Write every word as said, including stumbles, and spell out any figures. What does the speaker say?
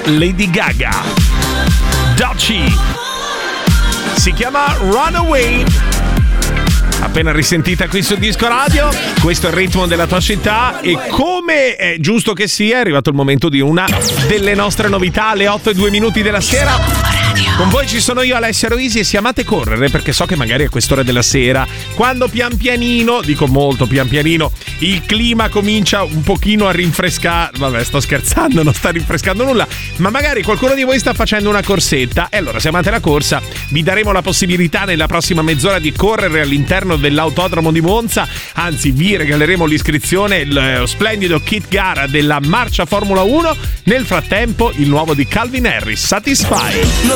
Lady Gaga. Doechii. Si chiama Runaway. Appena risentita qui su Disco Radio, questo è il ritmo della tua città e come è giusto che sia è arrivato il momento di una delle nostre novità alle otto e due minuti della sera. Con voi ci sono io, Alessia Roisi, e se amate correre, perché so che magari a quest'ora della sera, quando pian pianino, dico molto pian pianino, il clima comincia un pochino a rinfrescare, vabbè sto scherzando, non sta rinfrescando nulla, ma magari qualcuno di voi sta facendo una corsetta e allora se amate la corsa vi daremo la possibilità nella prossima mezz'ora di correre all'interno dell'autodromo di Monza, anzi vi regaleremo l'iscrizione, lo splendido kit gara della marcia Formula uno. Nel frattempo il nuovo di Calvin Harris, Satisfy.